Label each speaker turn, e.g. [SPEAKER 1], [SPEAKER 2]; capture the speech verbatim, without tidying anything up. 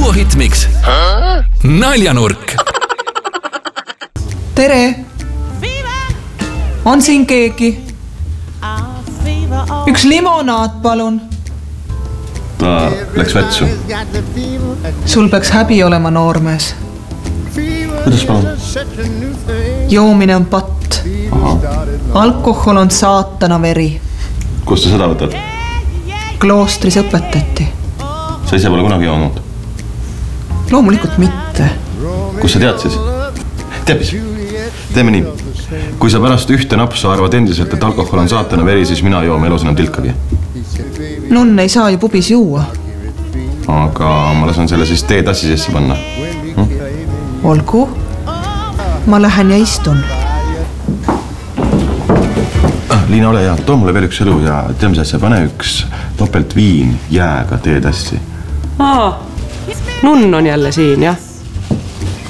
[SPEAKER 1] Duo Hitmix. Naljanurk.
[SPEAKER 2] Tere! On siin keegi? Üks limonaad, palun.
[SPEAKER 3] Ta läks vetsu.
[SPEAKER 2] Sul peaks häbi olema, noormees.
[SPEAKER 3] Kuidas palun?
[SPEAKER 2] Joomine on patt.
[SPEAKER 3] Aha.
[SPEAKER 2] Alkohol on saatana veri.
[SPEAKER 3] Kust sa seda võtad?
[SPEAKER 2] Kloostris õpetati.
[SPEAKER 3] Sa ise pole kunagi joonud?
[SPEAKER 2] Loomulikult mitte.
[SPEAKER 3] Kus sa tead siis? Tead mis? Teeme nii. Kui sa pärast ühte napsu arvad endiselt, et alkohol on saatana veri, siis mina joome elus enam tilkagi.
[SPEAKER 2] Nunn ei saa ju pubis juua.
[SPEAKER 3] Aga ma lasen selle siis tee tassi sisse panna. Hm?
[SPEAKER 2] Olgu. Ma lähen ja istun.
[SPEAKER 3] Ah, Liina, ole hea. Too mulle veel üks õlu ja tea mis asja, pane üks topelt viin jääga tee tassi.
[SPEAKER 4] Aa, Nunn on jälle siin, jah?